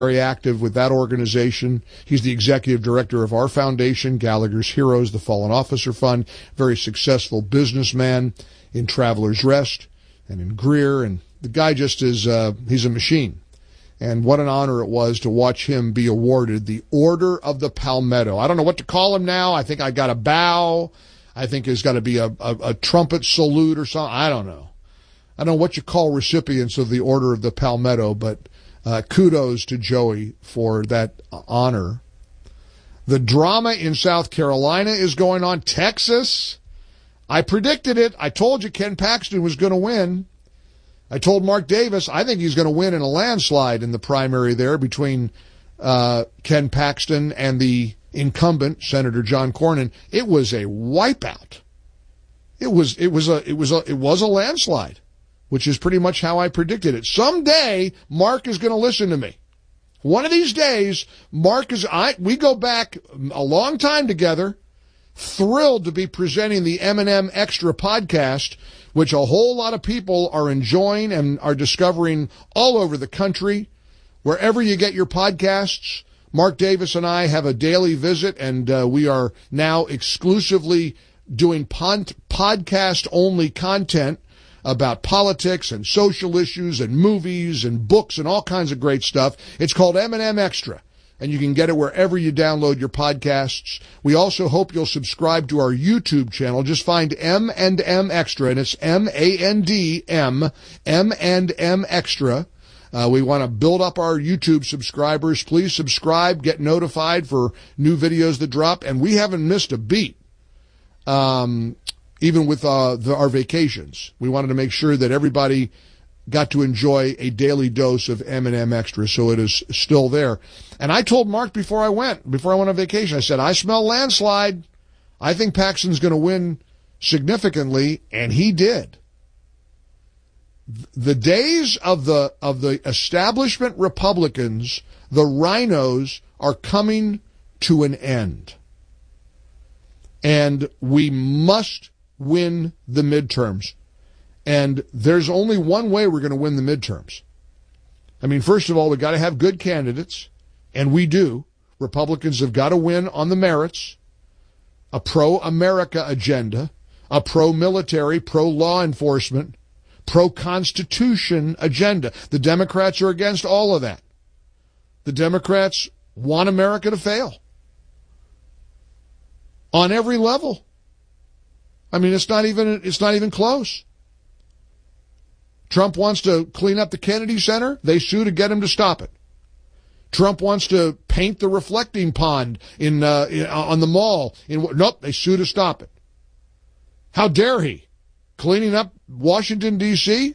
very active with that organization. He's the executive director of our foundation, Gallagher's Heroes, the Fallen Officer Fund. Very successful businessman in Travelers Rest and in Greer. And the guy just is, he's a machine. And what an honor it was to watch him be awarded the Order of the Palmetto. I don't know what to call him now. I think I got a bow. I think there's got to be a trumpet salute or something. I don't know. I don't know what you call recipients of the Order of the Palmetto, but kudos to Joey for that honor. The drama in South Carolina is going on. Texas, I predicted it. I told you Ken Paxton was going to win. I told Mark Davis I think he's going to win in a landslide in the primary there between Ken Paxton and the incumbent, Senator John Cornyn. It was a wipeout. It was a landslide, which is pretty much how I predicted it. Someday, Mark is going to listen to me. One of these days, we go back a long time together, thrilled to be presenting the M&M Extra podcast, which a whole lot of people are enjoying and are discovering all over the country. Wherever you get your podcasts, Mark Davis and I have a daily visit, and we are now exclusively doing podcast-only content about politics and social issues and movies and books and all kinds of great stuff. It's called M&M Extra, and you can get it wherever you download your podcasts. We also hope you'll subscribe to our YouTube channel. Just find M&M Extra, and it's M-A-N-D-M, M&M Extra. We want to build up our YouTube subscribers. Please subscribe, get notified for new videos that drop, and we haven't missed a beat. Even with our vacations. We wanted to make sure that everybody got to enjoy a daily dose of M&M Extra, so it is still there. And I told Mark before I went on vacation, I said, I smell landslide. I think Paxton's going to win significantly, and he did. The days of the establishment Republicans, the rhinos, are coming to an end. And we must win the midterms. And there's only one way we're going to win the midterms. I mean, first of all, we've got to have good candidates, and we do. Republicans have got to win on the merits, a pro-America agenda, a pro-military, pro-law enforcement, pro-Constitution agenda. The Democrats are against all of that. The Democrats want America to fail on every level. I mean, it's not even close. Trump wants to clean up the Kennedy Center. They sue to get him to stop it. Trump wants to paint the reflecting pond on the mall. Nope, they sue to stop it. How dare he? Cleaning up Washington, D.C.?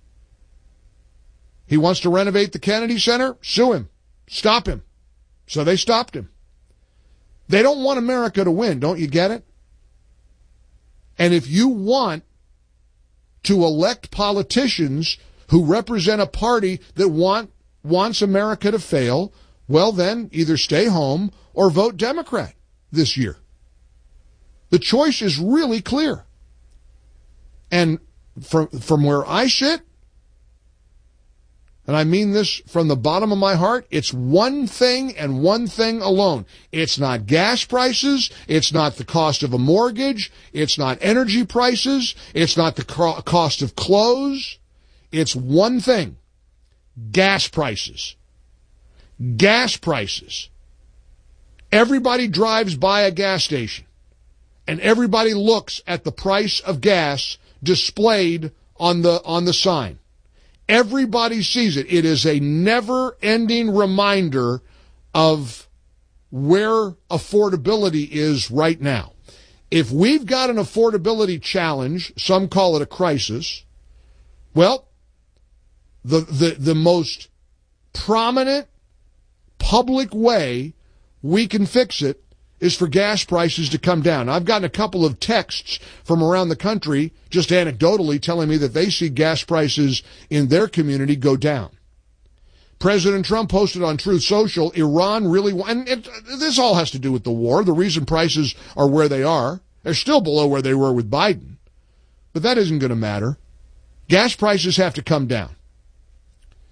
He wants to renovate the Kennedy Center? Sue him. Stop him. So they stopped him. They don't want America to win. Don't you get it? And if you want to elect politicians who represent a party that wants America to fail, well then, either stay home or vote Democrat this year. The choice is really clear. And from where I sit, and I mean this from the bottom of my heart, it's one thing and one thing alone. It's not gas prices. It's not the cost of a mortgage. It's not energy prices. It's not the cost of clothes. It's one thing. Gas prices. Gas prices. Everybody drives by a gas station, and everybody looks at the price of gas displayed on the sign. Everybody sees it. It is a never-ending reminder of where affordability is right now. If we've got an affordability challenge, some call it a crisis, well, the most prominent public way we can fix it is for gas prices to come down. I've gotten a couple of texts from around the country, just anecdotally, telling me that they see gas prices in their community go down. President Trump posted on Truth Social, Iran really, and this all has to do with the war. The reason prices are where they are, they're still below where they were with Biden. But that isn't going to matter. Gas prices have to come down.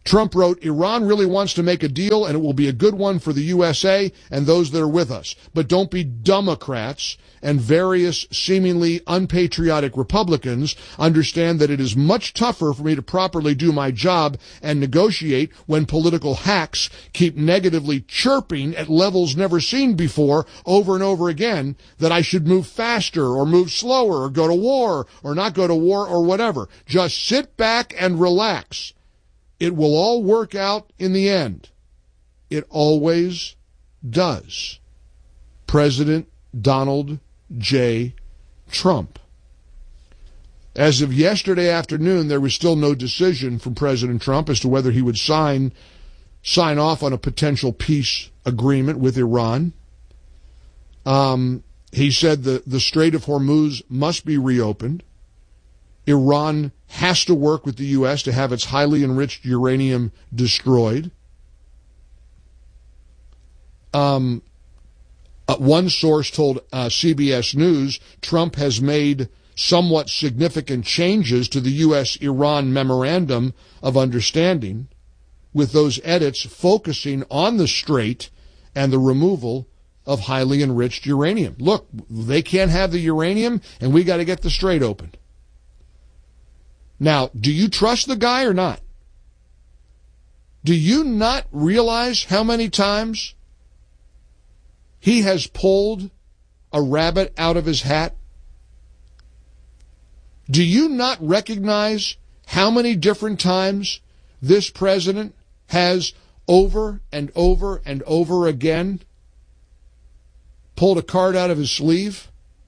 Trump wrote, Iran really wants to make a deal, and it will be a good one for the USA and those that are with us. But don't be Democrats and various seemingly unpatriotic Republicans. Understand that it is much tougher for me to properly do my job and negotiate when political hacks keep negatively chirping at levels never seen before over and over again that I should move faster or move slower or go to war or not go to war or whatever. Just sit back and relax. It will all work out in the end. It always does. President Donald J. Trump. As of yesterday afternoon, there was still no decision from President Trump as to whether he would sign off on a potential peace agreement with Iran. He said the Strait of Hormuz must be reopened. Iran has to work with the U.S. to have its highly enriched uranium destroyed. One source told CBS News Trump has made somewhat significant changes to the U.S.-Iran Memorandum of Understanding, with those edits focusing on the strait and the removal of highly enriched uranium. Look, they can't have the uranium, and we got to get the strait opened. Now, do you trust the guy or not? Do you not realize how many times he has pulled a rabbit out of his hat? Do you not recognize how many different times this president has over and over and over again pulled a card out of his sleeve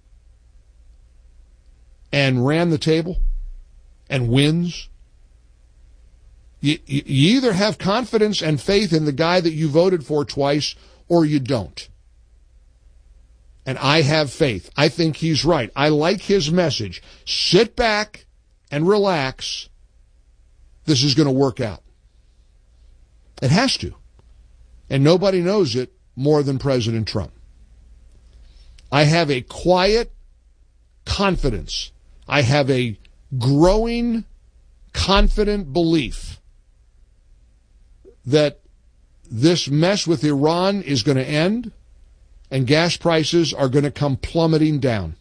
and ran the table and wins? You either have confidence and faith in the guy that you voted for twice, or you don't. And I have faith. I think he's right. I like his message. Sit back and relax. This is going to work out. It has to. And nobody knows it more than President Trump. I have a quiet confidence. I have a growing, confident belief that this mess with Iran is going to end and gas prices are going to come plummeting down.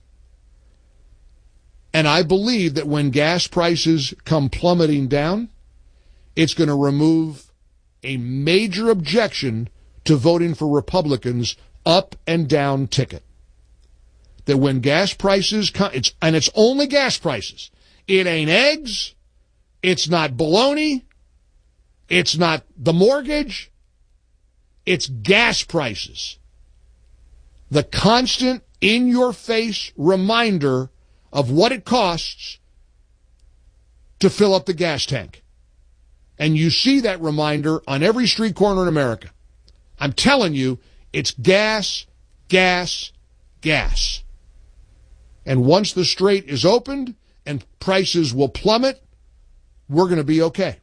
And I believe that when gas prices come plummeting down, it's going to remove a major objection to voting for Republicans up and down ticket. That when gas prices come, and it's only gas prices. It ain't eggs. It's not bologna. It's not the mortgage. It's gas prices. The constant, in-your-face reminder of what it costs to fill up the gas tank. And you see that reminder on every street corner in America. I'm telling you, it's gas, gas, gas. And once the strait is opened and prices will plummet, we're going to be okay.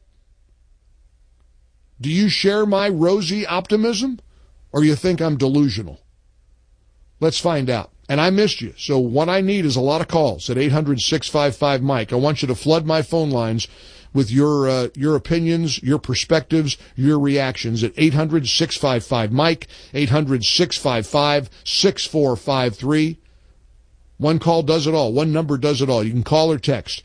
Do you share my rosy optimism, or you think I'm delusional? Let's find out. And I missed you, so what I need is a lot of calls at 800-655-MIKE. I want you to flood my phone lines with your opinions, your perspectives, your reactions at 800-655-MIKE, 800-655-6453. One call does it all. One number does it all. You can call or text.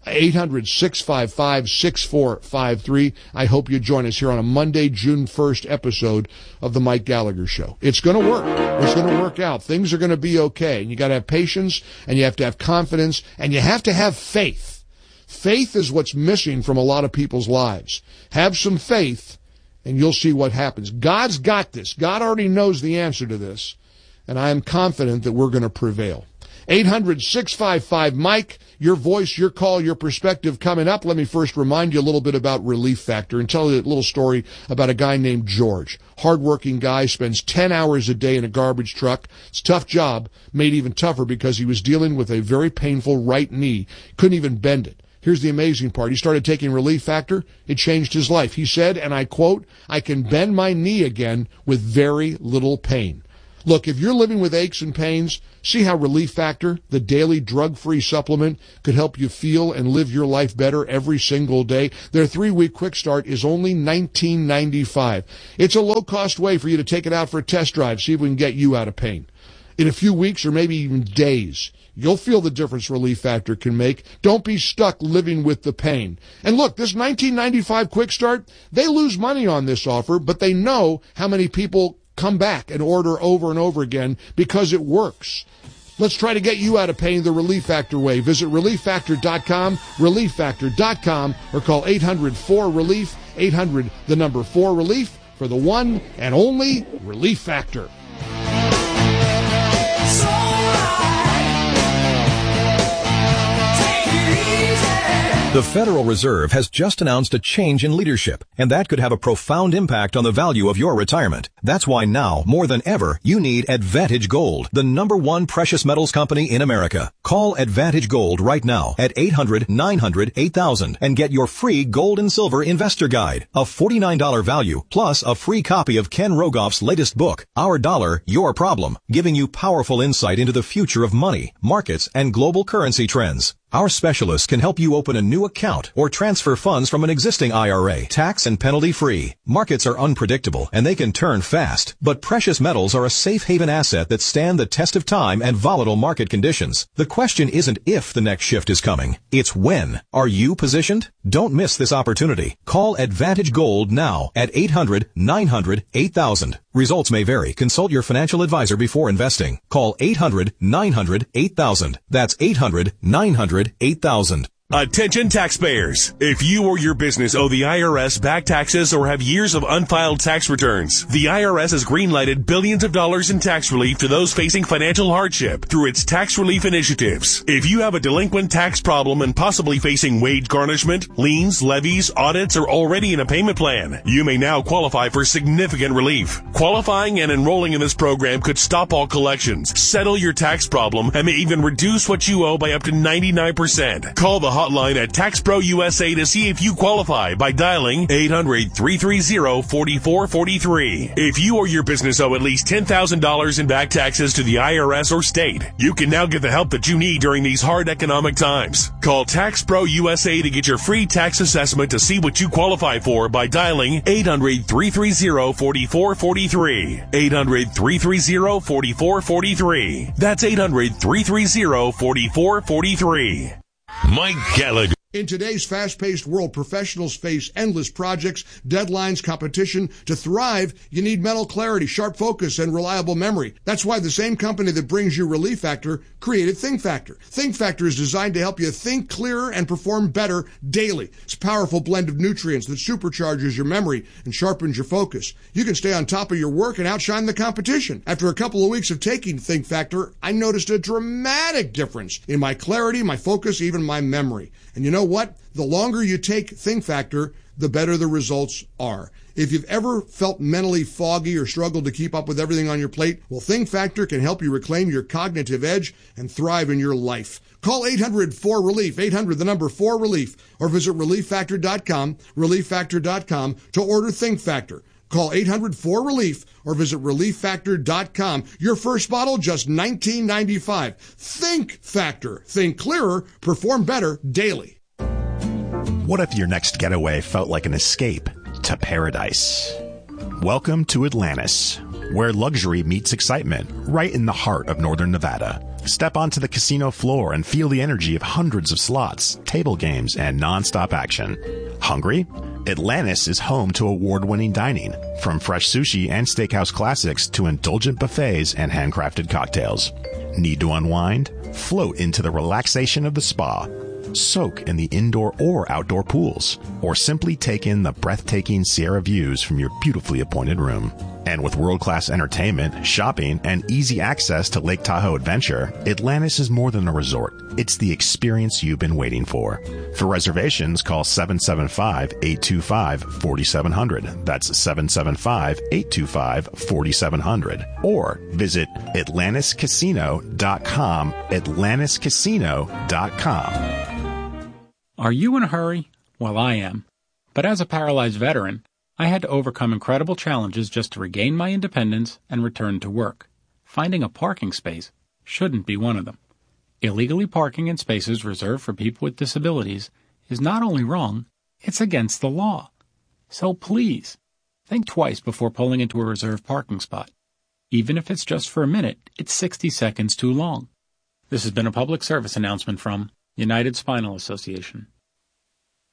800-655-6453. I hope you join us here on a Monday, June 1st episode of The Mike Gallagher Show. It's going to work. It's going to work out. Things are going to be okay. And you got to have patience, and you have to have confidence, and you have to have faith. Faith is what's missing from a lot of people's lives. Have some faith, and you'll see what happens. God's got this. God already knows the answer to this, and I am confident that we're going to prevail. 800-655-MIKE, your voice, your call, your perspective coming up. Let me first remind you a little bit about Relief Factor and tell you a little story about a guy named George. Hardworking guy, spends 10 hours a day in a garbage truck. It's a tough job, made even tougher because he was dealing with a very painful right knee. Couldn't even bend it. Here's the amazing part. He started taking Relief Factor. It changed his life. He said, and I quote, "I can bend my knee again with very little pain." Look, if you're living with aches and pains, see how Relief Factor, the daily drug-free supplement, could help you feel and live your life better every single day. Their 3-week quick start is only $19.95. It's a low-cost way for you to take it out for a test drive, see if we can get you out of pain. In a few weeks or maybe even days, you'll feel the difference Relief Factor can make. Don't be stuck living with the pain. And look, this $19.95 quick start, they lose money on this offer, but they know how many people come back and order over and over again because it works. Let's try to get you out of pain the Relief Factor way. Visit ReliefFactor.com, ReliefFactor.com, or call 800-4-RELIEF, 800-4-RELIEF for the one and only Relief Factor. The Federal Reserve has just announced a change in leadership, and that could have a profound impact on the value of your retirement. That's why now, more than ever, you need Advantage Gold, the #1 precious metals company in America. Call Advantage Gold right now at 800-900-8000 and get your free gold and silver investor guide, a $49 value, plus a free copy of Ken Rogoff's latest book, Our Dollar, Your Problem, giving you powerful insight into the future of money, markets, and global currency trends. Our specialists can help you open a new account or transfer funds from an existing IRA, tax and penalty free. Markets are unpredictable and they can turn fast, but precious metals are a safe haven asset that stand the test of time and volatile market conditions. The question isn't if the next shift is coming, it's when. Are you positioned? Don't miss this opportunity. Call Advantage Gold now at 800-900-8000. Results may vary. Consult your financial advisor before investing. Call 800-900-8000. That's 800-900-8000. Attention taxpayers. If you or your business owe the IRS back taxes or have years of unfiled tax returns, the IRS has greenlighted billions of dollars in tax relief to those facing financial hardship through its tax relief initiatives. If you have a delinquent tax problem and possibly facing wage garnishment, liens, levies, audits, or already in a payment plan, you may now qualify for significant relief. Qualifying and enrolling in this program could stop all collections, settle your tax problem, and may even reduce what you owe by up to 99%. Call the hotline at TaxPro USA to see if you qualify by dialing 800-330-4443. If you or your business owe at least $10,000 in back taxes to the IRS or state, you can now get the help that you need during these hard economic times. Call TaxPro USA to get your free tax assessment to see what you qualify for by dialing 800-330-4443. 800-330-4443. That's 800-330-4443. Mike Gallagher. In today's fast-paced world, professionals face endless projects, deadlines, competition. To thrive, you need mental clarity, sharp focus, and reliable memory. That's why the same company that brings you Relief Factor created Think Factor. Think Factor is designed to help you think clearer and perform better daily. It's a powerful blend of nutrients that supercharges your memory and sharpens your focus. You can stay on top of your work and outshine the competition. After a couple of weeks of taking Think Factor, I noticed a dramatic difference in my clarity, my focus, even my memory. And you know what? The longer you take Think Factor, the better the results are. If you've ever felt mentally foggy or struggled to keep up with everything on your plate, well, Think Factor can help you reclaim your cognitive edge and thrive in your life. Call 800-4-RELIEF, 800-4-RELIEF, or visit ReliefFactor.com, ReliefFactor.com to order Think Factor. Call 800-4-RELIEF or visit ReliefFactor.com. Your first bottle, just $19.95. Think Factor. Think clearer, perform better daily. What if your next getaway felt like an escape to paradise? Welcome to Atlantis, where luxury meets excitement, right in the heart of northern Nevada. Step onto the casino floor and feel the energy of hundreds of slots, table games, and non-stop action. Hungry? Atlantis is home to award-winning dining, from fresh sushi and steakhouse classics to indulgent buffets and handcrafted cocktails. Need to unwind? Float into the relaxation of the spa. Soak in the indoor or outdoor pools, or simply take in the breathtaking Sierra views from your beautifully appointed room. And with world-class entertainment, shopping, and easy access to Lake Tahoe Adventure, Atlantis is more than a resort. It's the experience you've been waiting for. For reservations, call 775-825-4700. That's 775-825-4700. Or visit AtlantisCasino.com, AtlantisCasino.com. Are you in a hurry? Well, I am. But as a paralyzed veteran, I had to overcome incredible challenges just to regain my independence and return to work. finding a parking space shouldn't be one of them. Illegally parking in spaces reserved for people with disabilities is not only wrong, it's against the law. So please, think twice before pulling into a reserved parking spot. Even if it's just for a minute, it's 60 seconds too long. This has been a public service announcement from United Spinal Association.